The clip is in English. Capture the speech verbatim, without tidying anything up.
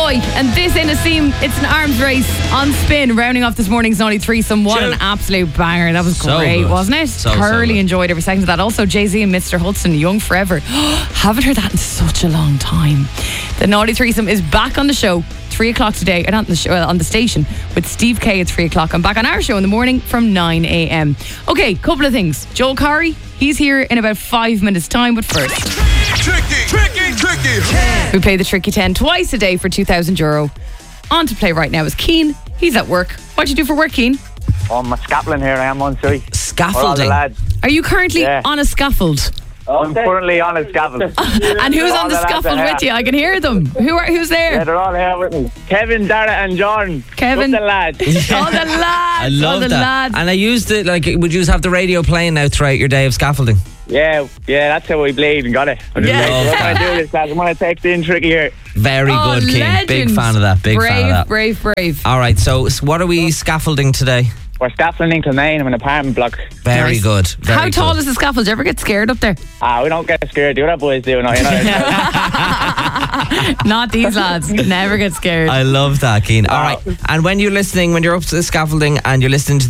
Boy, and this in a seam, it's an arms race on Spin, rounding off this morning's Naughty Threesome. What an absolute banger. That was So great, good. wasn't it? So, Thoroughly so good. enjoyed every second of that. Also, Jay-Z and Mister Hudson, Young Forever. Haven't heard that in such a long time. The Naughty Threesome is back on the show, three o'clock today, or not on the, show, on the station, with Steve Kay at three o'clock. I'm back on our show in the morning from nine a.m. Okay, couple of things. Joel Corry, he's here in about five minutes' time, but first... Tricky, tricky, tricky. We play the Tricky ten twice a day for two thousand euro. On to play right now is Keane. He's at work. What do you do for work, Keane? Oh, my scaffolding here. I am on site. Scaffolding? All the lads. Are you currently Yeah. on a scaffold? I'm currently on a scaffold. And who's All on the the lads scaffold are with here. you? I can hear them. Who are? Who's Yeah, there? they're all here with me. Kevin, Dara and John. Kevin. Up the lads. All the lads. I love all the that. lads. And I used it, like, would you have the radio playing now throughout your day of scaffolding? Yeah, yeah, that's how we played and got it. I'm just Yeah. like, Love what can that. I do this, lads? I'm going to text in Tricky here. Very Oh, good, Keane. legend. Big fan of that. Big brave, fan of that. brave, brave. All right, so, so what are we scaffolding today? We're scaffolding to Maine. I'm in an apartment block. Very Nice. good. Very How tall good. is the scaffold? Do you ever get scared up there? Ah, we don't get scared. Do what boys do. No, you know. Not these lads. Never get scared. I love that, Keane. All right, and when you're listening, when you're up to the scaffolding and you're listening to